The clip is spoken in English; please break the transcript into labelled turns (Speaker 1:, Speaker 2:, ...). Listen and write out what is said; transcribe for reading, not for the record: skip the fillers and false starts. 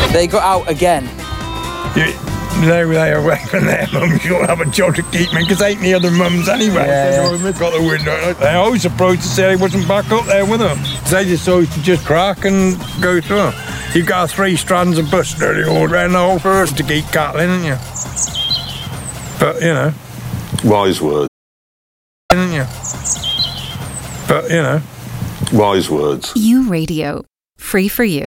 Speaker 1: They got out again.
Speaker 2: They were away from their mums. You'll have a job to keep me, because they ain't the other mums anyway. They've got the window. They always approached to say they wasn't back up there with them. They just always just crack and go through. You've got 3 strands of bush nearly all around the whole forest to keep cattle in, haven't you? But, you know.
Speaker 3: Wise words.
Speaker 2: Haven't you? But, you know.
Speaker 3: Wise words.
Speaker 4: You Radio. Free for you.